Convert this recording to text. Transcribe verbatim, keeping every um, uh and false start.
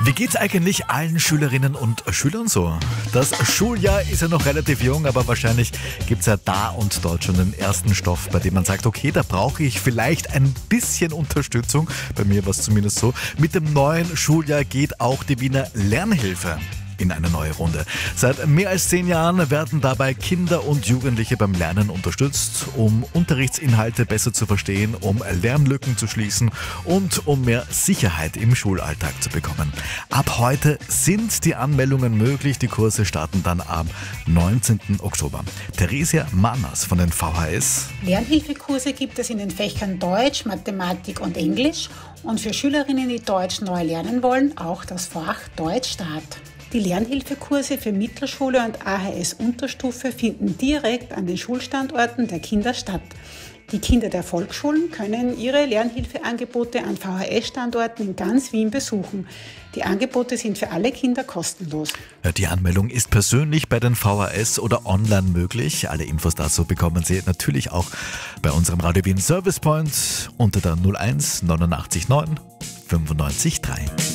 Wie geht's eigentlich allen Schülerinnen und Schülern so? Das Schuljahr ist ja noch relativ jung, aber wahrscheinlich gibt's ja da und dort schon den ersten Stoff, bei dem man sagt, okay, da brauche ich vielleicht ein bisschen Unterstützung. Bei mir war es zumindest so. Mit dem neuen Schuljahr geht auch die Wiener Lernhilfe in eine neue Runde. Seit mehr als zehn Jahren werden dabei Kinder und Jugendliche beim Lernen unterstützt, um Unterrichtsinhalte besser zu verstehen, um Lernlücken zu schließen und um mehr Sicherheit im Schulalltag zu bekommen. Ab heute sind die Anmeldungen möglich. Die Kurse starten dann am neunzehnten Oktober. Theresia Manners von den V H S. Lernhilfekurse gibt es in den Fächern Deutsch, Mathematik und Englisch und für Schülerinnen, die Deutsch neu lernen wollen, auch das Fach Deutsch Start. Die Lernhilfekurse für Mittelschule und A H S-Unterstufe finden direkt an den Schulstandorten der Kinder statt. Die Kinder der Volksschulen können ihre Lernhilfeangebote an V H S-Standorten in ganz Wien besuchen. Die Angebote sind für alle Kinder kostenlos. Die Anmeldung ist persönlich bei den V H S oder online möglich. Alle Infos dazu bekommen Sie natürlich auch bei unserem Radio Wien Service Point unter der null eins neunundachtzig neun fünfundneunzig drei.